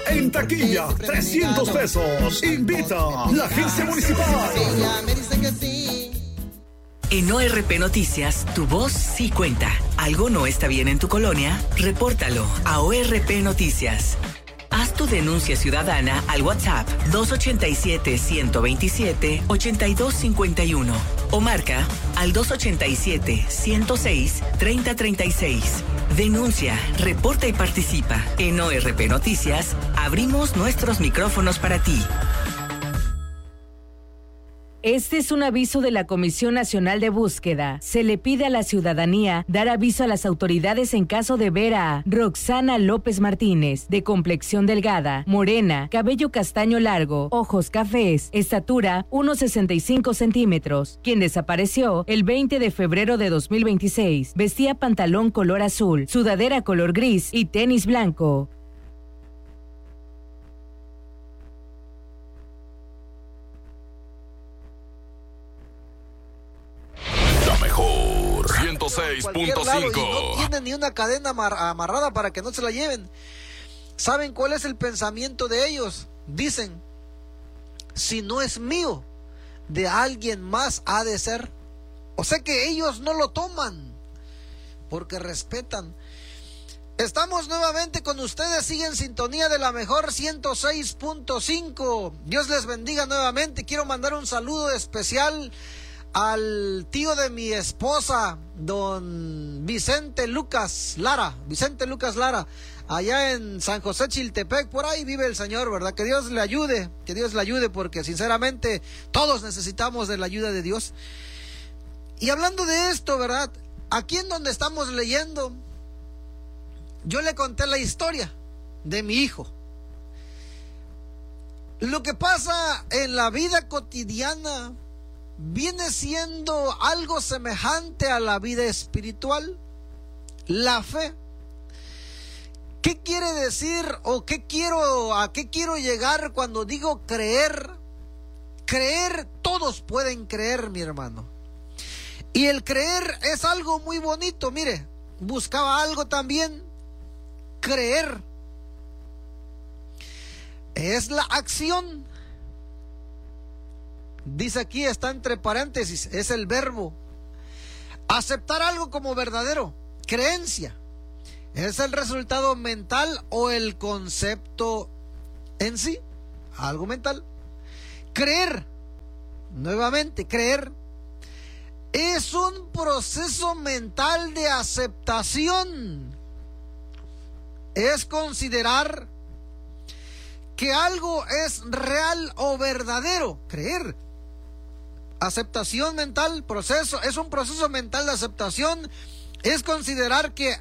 En taquilla, 300 pesos. Invita la agencia municipal. Me dice que sí. En ORP Noticias, tu voz sí cuenta. ¿Algo no está bien en tu colonia? Repórtalo a ORP Noticias. Haz tu denuncia ciudadana al WhatsApp 287-127-8251 o marca al 287-106-3036. Denuncia, reporta y participa. En ORP Noticias, abrimos nuestros micrófonos para ti. Este es un aviso de la Comisión Nacional de Búsqueda. Se le pide a la ciudadanía dar aviso a las autoridades en caso de ver a Roxana López Martínez, de complexión delgada, morena, cabello castaño largo, ojos cafés, estatura 1,65 centímetros, quien desapareció el 20 de febrero de 2026. Vestía pantalón color azul, sudadera color gris y tenis blanco. Mejor 106.5. No tienen ni una cadena amarrada para que no se la lleven. ¿Saben cuál es el pensamiento de ellos? Dicen, si no es mío, de alguien más ha de ser. O sea que ellos no lo toman porque respetan. Estamos nuevamente con ustedes, sigue en sintonía de la mejor 106.5. Dios les bendiga nuevamente. Quiero mandar un saludo especial al tío de mi esposa, don Vicente Lucas Lara, allá en San José Chiltepec. Por ahí vive el señor, ¿verdad? Que Dios le ayude, porque sinceramente todos necesitamos de la ayuda de Dios. Y hablando de esto, ¿verdad? Aquí en donde estamos leyendo, yo le conté la historia de mi hijo. Lo que pasa en la vida cotidiana viene siendo algo semejante a la vida espiritual, la fe. ¿Qué quiere decir o a qué quiero llegar cuando digo creer? Creer, todos pueden creer, mi hermano. Y el creer es algo muy bonito. Mire, buscaba algo también. Creer es la acción. Dice aquí, está entre paréntesis, es el verbo. Aceptar algo como verdadero, creencia, es el resultado mental o el concepto en sí, algo mental. Creer, nuevamente, creer es un proceso mental de aceptación. Es considerar que algo es real o verdadero, creer. Aceptación mental, proceso, es un proceso mental de aceptación, es considerar que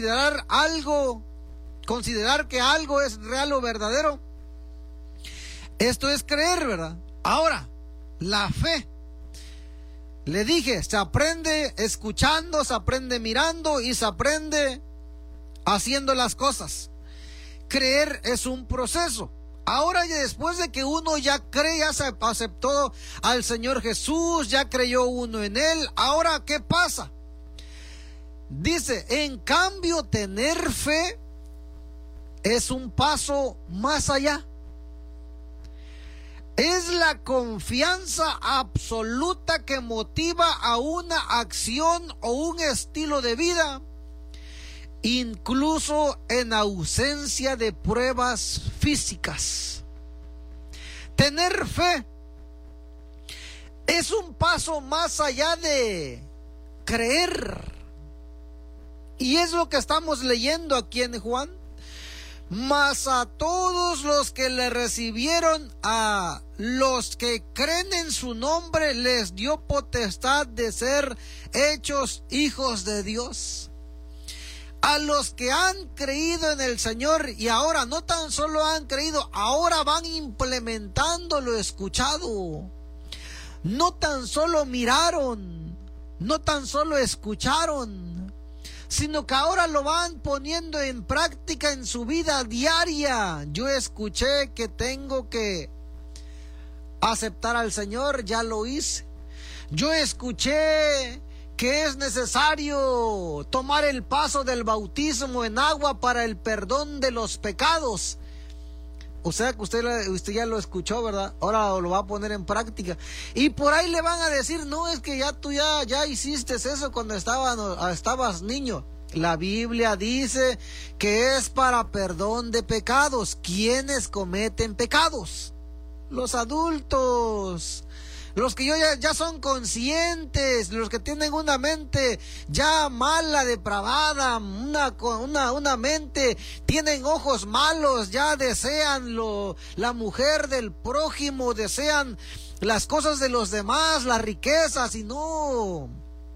algo es real o verdadero. Esto es creer, ¿verdad? Ahora, la fe. Le dije, se aprende escuchando, se aprende mirando y se aprende haciendo las cosas. Creer es un proceso. Ahora, ya después de que uno ya cree, ya se aceptó al Señor Jesús, ya creyó uno en Él, ahora, ¿qué pasa? Dice, en cambio, tener fe es un paso más allá. Es la confianza absoluta que motiva a una acción o un estilo de vida, incluso en ausencia de pruebas físicas. Tener fe es un paso más allá de creer. Y es lo que estamos leyendo aquí en Juan. Mas a todos los que le recibieron, a los que creen en su nombre, les dio potestad de ser hechos hijos de Dios. A los que han creído en el Señor y ahora no tan solo han creído, ahora van implementando lo escuchado. No tan solo miraron, no tan solo escucharon, sino que ahora lo van poniendo en práctica en su vida diaria. Yo escuché que tengo que aceptar al Señor, ya lo hice. Yo escuché que es necesario tomar el paso del bautismo en agua para el perdón de los pecados. O sea que usted ya lo escuchó, ¿verdad? Ahora lo va a poner en práctica. Y por ahí le van a decir, no, es que tú ya hiciste eso cuando estabas niño. La Biblia dice que es para perdón de pecados. ¿Quiénes cometen pecados? Los adultos. Los que ya son conscientes, los que tienen una mente ya mala, depravada, una mente, tienen ojos malos, ya desean la mujer del prójimo, desean las cosas de los demás, las riquezas, y no.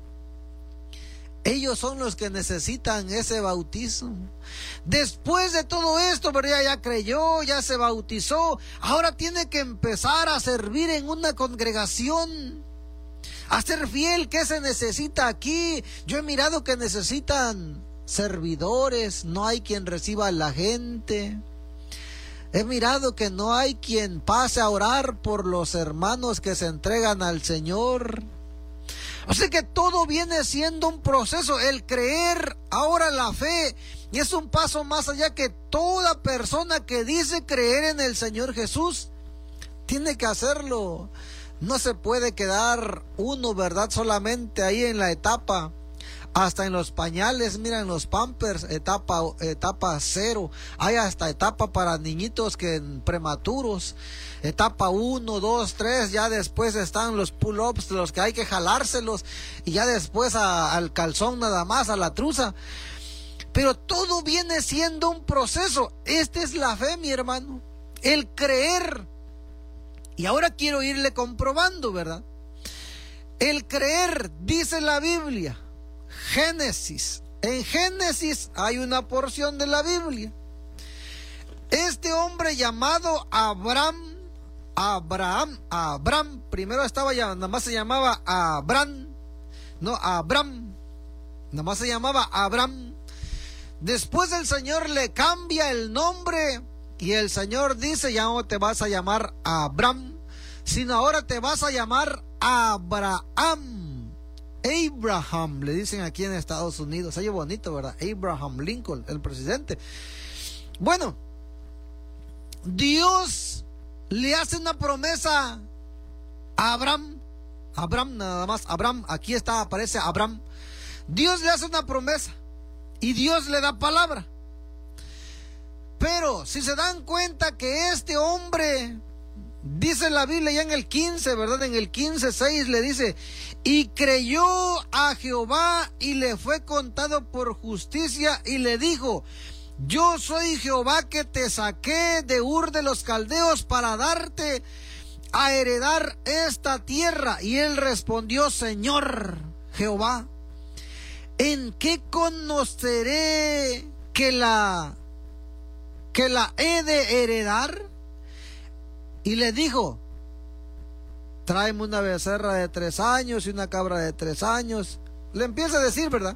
Ellos son los que necesitan ese bautismo. Después de todo esto, ¿verdad? Ya creyó, ya se bautizó. Ahora tiene que empezar a servir en una congregación, a ser fiel. ¿Qué se necesita aquí? Yo he mirado que necesitan servidores. No hay quien reciba a la gente. He mirado que no hay quien pase a orar por los hermanos que se entregan al Señor. O sea que todo viene siendo un proceso. El creer, ahora la fe, y es un paso más allá, que toda persona que dice creer en el Señor Jesús tiene que hacerlo. No se puede quedar uno, ¿verdad?, solamente ahí en la etapa, hasta en los pañales, mira, en los pampers, etapa 0, hay hasta etapa para niñitos prematuros, etapa 1, 2, 3, ya después están los pull-ups, los que hay que jalárselos, y ya después al calzón nada más, a la truza. Pero todo viene siendo un proceso. Esta es la fe, mi hermano, el creer. Y ahora quiero irle comprobando, ¿verdad? El creer, dice la Biblia, Génesis. En Génesis hay una porción de la Biblia. Este hombre llamado Abraham, primero nada más se llamaba Abram, nada más se llamaba Abram. Después el Señor le cambia el nombre y el Señor dice, ya no te vas a llamar Abram, sino ahora te vas a llamar Abraham. Abraham, le dicen aquí en Estados Unidos. Oye, bonito, ¿verdad? Abraham Lincoln, el presidente. Bueno, Dios le hace una promesa a Abraham, nada más, Abraham, aquí está, aparece Abraham. Dios le hace una promesa y Dios le da palabra. Pero si se dan cuenta que este hombre, dice la Biblia ya en el 15, ¿verdad? En el 15:6 le dice, y creyó a Jehová y le fue contado por justicia, y le dijo, yo soy Jehová que te saqué de Ur de los Caldeos para darte a heredar esta tierra. Y él respondió, Señor Jehová, ¿en qué conoceré que la he de heredar? Y le dijo, tráeme una becerra de 3 años y una cabra de 3 años. Le empieza a decir, ¿verdad?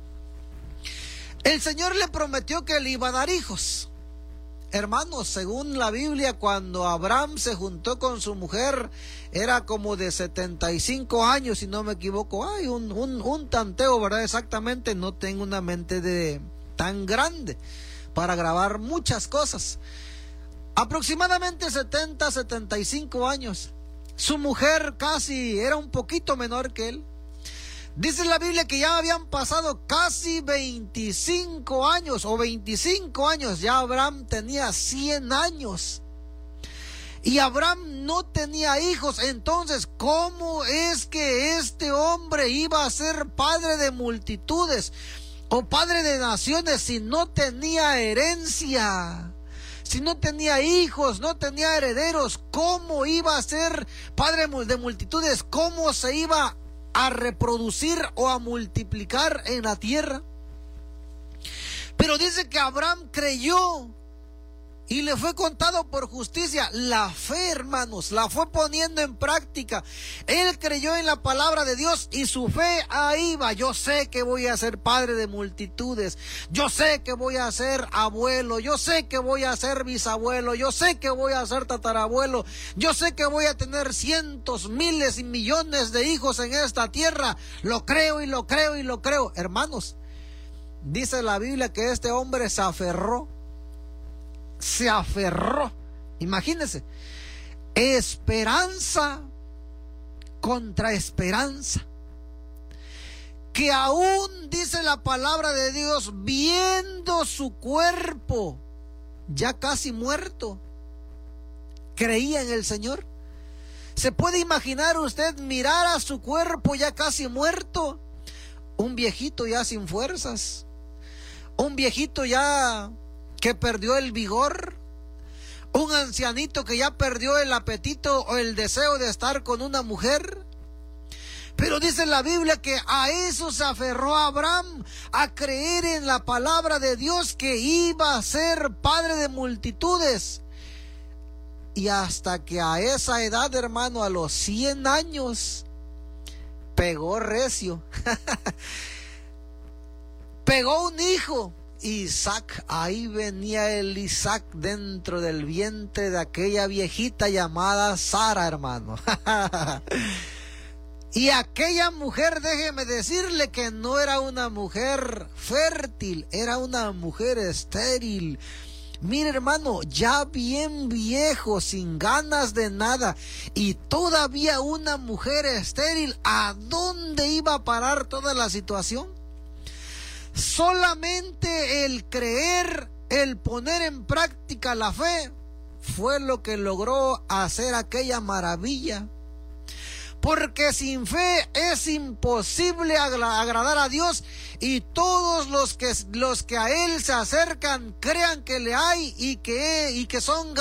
El Señor le prometió que le iba a dar hijos. Hermanos, según la Biblia, cuando Abraham se juntó con su mujer, era como de 75 años, si no me equivoco. Hay un tanteo, ¿verdad? Exactamente, no tengo una mente tan grande para grabar muchas cosas. Aproximadamente 70, 75 años. Su mujer casi era un poquito menor que él. Dice la Biblia que ya habían pasado casi 25 años o 25 años. Ya Abraham tenía 100 años. Y Abraham no tenía hijos. Entonces, ¿cómo es que este hombre iba a ser padre de multitudes o padre de naciones si no tenía herencia? Si no tenía hijos, no tenía herederos, ¿cómo iba a ser padre de multitudes? ¿Cómo se iba a reproducir o a multiplicar en la tierra? Pero dice que Abraham creyó y le fue contado por justicia. La fe, hermanos, la fue poniendo en práctica. Él creyó en la palabra de Dios y su fe ahí va. Yo sé que voy a ser padre de multitudes. Yo sé que voy a ser abuelo. Yo sé que voy a ser bisabuelo. Yo sé que voy a ser tatarabuelo. Yo sé que voy a tener cientos, miles y millones de hijos en esta tierra. Lo creo y lo creo y lo creo. Hermanos, dice la Biblia que este hombre se aferró Imagínense, esperanza contra esperanza. Que aún dice la palabra de Dios, viendo su cuerpo ya casi muerto, creía en el Señor. ¿Se puede imaginar usted mirar a su cuerpo ya casi muerto? Un viejito ya sin fuerzas, un viejito ya que perdió el vigor, un ancianito que ya perdió el apetito o el deseo de estar con una mujer. Pero dice la Biblia que a eso se aferró Abraham, a creer en la palabra de Dios, que iba a ser padre de multitudes. Y hasta que a esa edad, hermano, a los 100 años, pegó recio. Pegó un hijo, Isaac. Ahí venía el Isaac dentro del vientre de aquella viejita llamada Sara, hermano. Y aquella mujer, déjeme decirle que no era una mujer fértil, era una mujer estéril. Mire, hermano, ya bien viejo, sin ganas de nada, y todavía una mujer estéril. ¿A dónde iba a parar toda la situación? Solamente el creer, el poner en práctica la fe, fue lo que logró hacer aquella maravilla. Porque sin fe es imposible agradar a Dios, y todos los que a Él se acercan crean que le hay y que son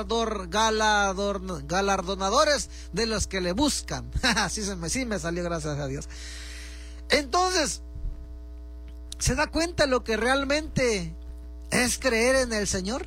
galardonadores de los que le buscan. sí me salió, gracias a Dios. Entonces, ¿se da cuenta lo que realmente es creer en el Señor?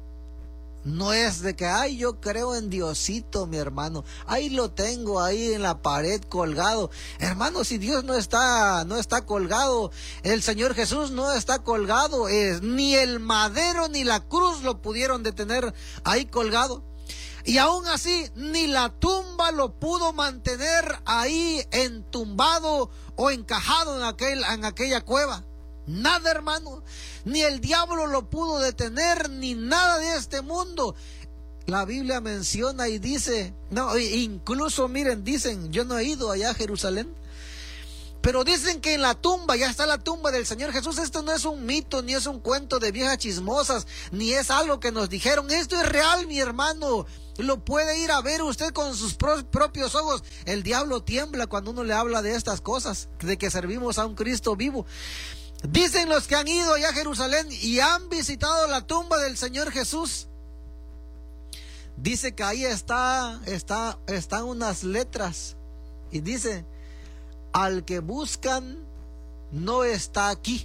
No es de que, ay, yo creo en Diosito, mi hermano, ahí lo tengo, ahí en la pared colgado. Hermano, si Dios no está colgado, el Señor Jesús no está colgado, ni el madero ni la cruz lo pudieron detener ahí colgado. Y aún así, ni la tumba lo pudo mantener ahí entumbado o encajado en aquella cueva. Nada, hermano, ni el diablo lo pudo detener, ni nada de este mundo. La Biblia menciona y dice, no, incluso miren, dicen, yo no he ido allá a Jerusalén, pero dicen que en la tumba, ya está la tumba del Señor Jesús. Esto no es un mito, ni es un cuento de viejas chismosas, ni es algo que nos dijeron. Esto es real, mi hermano. Lo puede ir a ver usted con sus propios ojos. El diablo tiembla cuando uno le habla de estas cosas, de que servimos a un Cristo vivo. Dicen los que han ido allá a Jerusalén y han visitado la tumba del Señor Jesús. Dice que ahí están unas letras y dice: al que buscan no está aquí,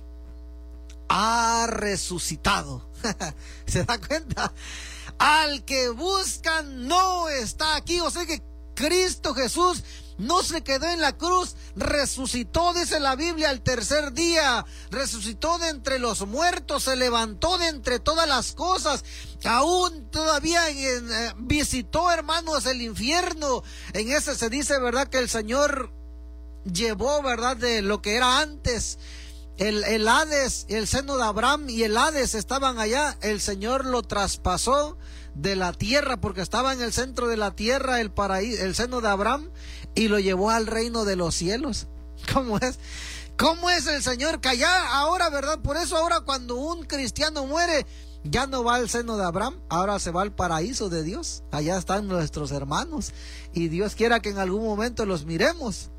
ha resucitado. ¿Se da cuenta? Al que buscan no está aquí. O sea que Cristo Jesús no se quedó en la cruz, resucitó, dice la Biblia, al tercer día, resucitó de entre los muertos, se levantó de entre todas las cosas, aún todavía visitó, hermanos, el infierno. En ese se dice, ¿verdad?, que el Señor llevó, ¿verdad?, de lo que era antes, el Hades, el seno de Abraham y el Hades estaban allá. El Señor lo traspasó de la tierra, porque estaba en el centro de la tierra, el paraíso, el seno de Abraham, y lo llevó al reino de los cielos. ¿Cómo es? ¿Cómo es el Señor? Que allá ahora, ¿verdad? Por eso ahora cuando un cristiano muere, ya no va al seno de Abraham, ahora se va al paraíso de Dios. Allá están nuestros hermanos, y Dios quiera que en algún momento los miremos.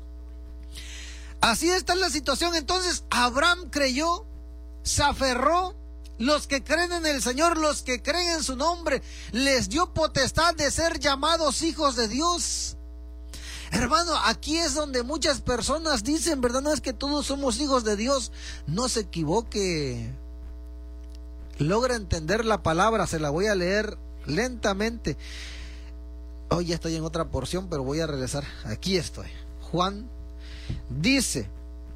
Así está la situación. Entonces Abraham creyó, se aferró. Los que creen en el Señor, los que creen en su nombre, les dio potestad de ser llamados hijos de Dios. Hermano, aquí es donde muchas personas dicen, ¿verdad? No es que todos somos hijos de Dios. No se equivoque. Logra entender la palabra, se la voy a leer lentamente. Hoy ya estoy en otra porción, pero voy a regresar. Aquí estoy. Juan dice,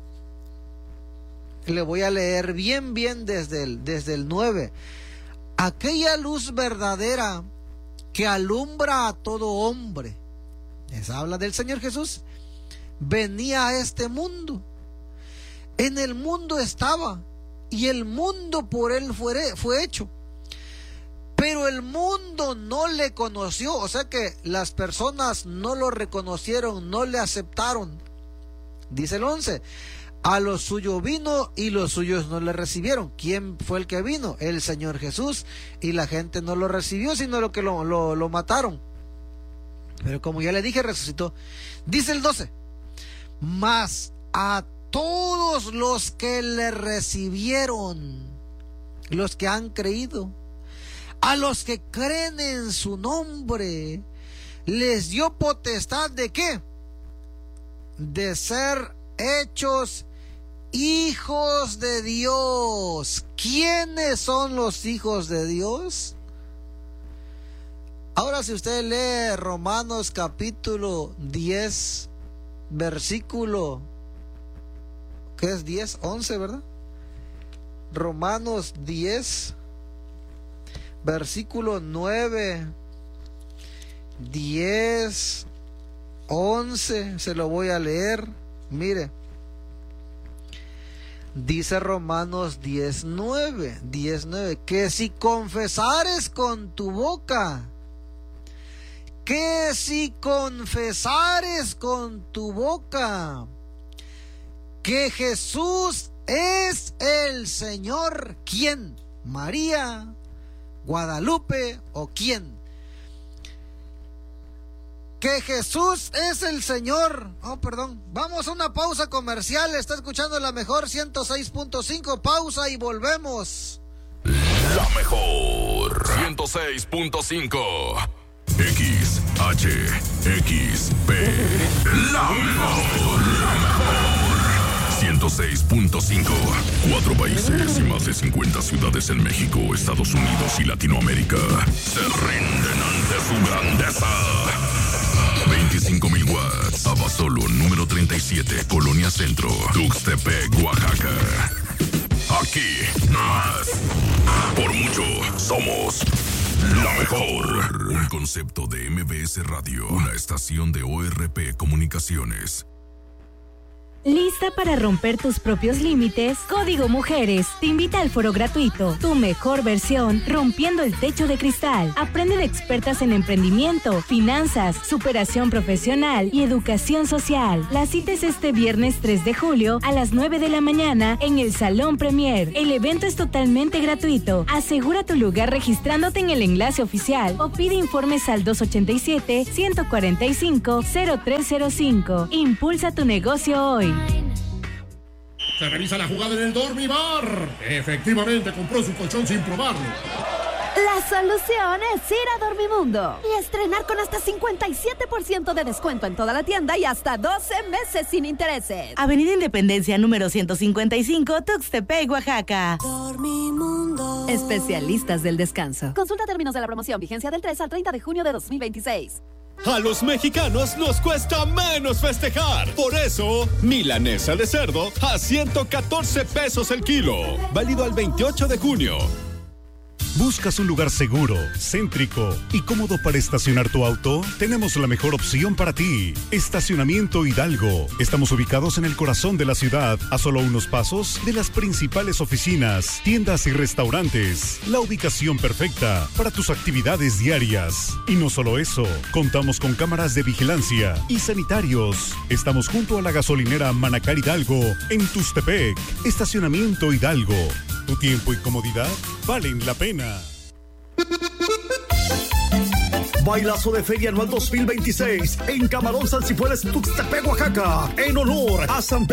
le voy a leer bien desde el 9. Aquella luz verdadera que alumbra a todo hombre, les habla del Señor Jesús, venía a este mundo. En el mundo estaba, y el mundo por él fue hecho, pero el mundo no le conoció, o sea que las personas no lo reconocieron, no le aceptaron. Dice el 11, a los suyos vino y los suyos no le recibieron. ¿Quién fue el que vino? El Señor Jesús, y la gente no lo recibió, sino lo que lo mataron. Pero como ya le dije, resucitó. Dice el 12, mas a todos los que le recibieron, los que han creído, a los que creen en su nombre, les dio potestad de ¿qué? De ser hechos hijos de Dios. ¿Quiénes son los hijos de Dios? Ahora, si usted lee Romanos capítulo 10, versículo, ¿qué es 10? 11, ¿verdad? Romanos 10, versículo 9, 10, 11, se lo voy a leer. Mire, dice Romanos 10:9, que si confesares con tu boca, que Jesús es el Señor, ¿quién? María, Guadalupe o quién? Que Jesús es el Señor. Vamos a una pausa comercial. Está escuchando La Mejor 106.5. Pausa y volvemos. La Mejor 106.5 XHXP. La Mejor 106.5. 4 países y más de 50 ciudades en México, Estados Unidos y Latinoamérica se rinden ante su grandeza. 25,000 watts. Abasolo, número 37, Colonia Centro, Tuxtepec, Oaxaca. Aquí, más. Por mucho, somos la mejor. Un concepto de MBS Radio, una estación de ORP Comunicaciones. ¿Lista para romper tus propios límites? Código Mujeres te invita al foro gratuito, tu mejor versión, rompiendo el techo de cristal. Aprende de expertas en emprendimiento, finanzas, superación profesional y educación social. La cita es este viernes 3 de julio a las 9 de la mañana en el Salón Premier. El evento es totalmente gratuito. Asegura tu lugar registrándote en el enlace oficial o pide informes al 287-145-0305. Impulsa tu negocio hoy. Se revisa la jugada en el Dormibar. Efectivamente compró su colchón sin probarlo. La solución es ir a Dormimundo y estrenar con hasta 57% de descuento en toda la tienda y hasta 12 meses sin intereses. Avenida Independencia número 155, Tuxtepec, Oaxaca. Dormimundo. Especialistas del descanso. Consulta términos de la promoción, vigencia del 3 al 30 de junio de 2026. A los mexicanos nos cuesta menos festejar. Por eso, milanesa de cerdo a 114 pesos el kilo. Válido al 28 de junio. ¿Buscas un lugar seguro, céntrico y cómodo para estacionar tu auto? Tenemos la mejor opción para ti. Estacionamiento Hidalgo. Estamos ubicados en el corazón de la ciudad, a solo unos pasos de las principales oficinas, tiendas y restaurantes. La ubicación perfecta para tus actividades diarias. Y no solo eso, contamos con cámaras de vigilancia y sanitarios. Estamos junto a la gasolinera Manacar Hidalgo en Tuxtepec. Estacionamiento Hidalgo. Tu tiempo y comodidad valen la pena. Bailazo de Feria Anual 2026 en Camarón San Cifuentes, Tuxtepec, Oaxaca, en honor a San